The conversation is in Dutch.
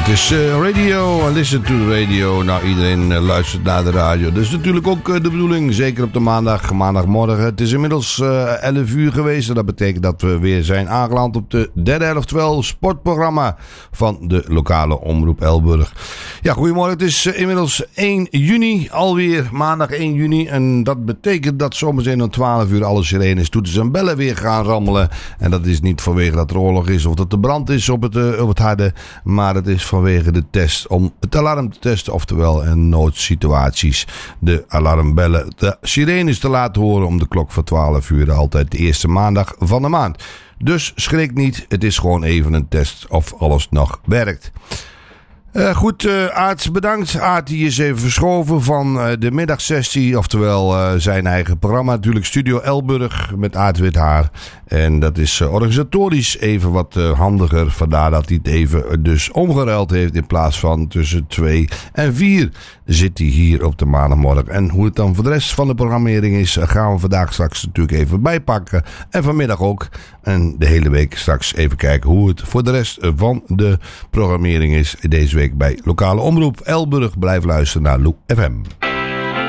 Het is radio, listen to the radio. Nou, iedereen luistert naar de radio. Dat is natuurlijk ook de bedoeling, zeker op de maandagmorgen. Het is inmiddels 11 uur geweest. En dat betekent dat we weer zijn aangeland op de derde helft wel sportprogramma van de lokale omroep Elburg. Ja, goedemorgen. Het is inmiddels 1 juni, alweer maandag 1 juni. En dat betekent dat zometeen om 12 uur alle sirenes, toeters en bellen weer gaan rammelen. En dat is niet vanwege dat er oorlog is of dat er brand is op het harde, maar het is vanwege de test om het alarm te testen, oftewel in noodsituaties de alarmbellen, de sirenes te laten horen om de klok van 12 uur, altijd de eerste maandag van de maand. Dus schrik niet, het is gewoon even een test of alles nog werkt. Goed, Aart bedankt. Aart die is even verschoven van de middagsessie, oftewel zijn eigen programma natuurlijk, Studio Elburg met Aart Withaar. En dat is organisatorisch even wat handiger, vandaar dat hij het even dus omgeruild heeft. In plaats van tussen 2 en 4 zit hij hier op de maandagmorgen. En hoe het dan voor de rest van de programmering is, gaan we vandaag straks natuurlijk even bijpakken. En vanmiddag ook. En de hele week straks even kijken hoe het voor de rest van de programmering is deze week bij lokale omroep Elburg. Blijf luisteren naar Lou FM.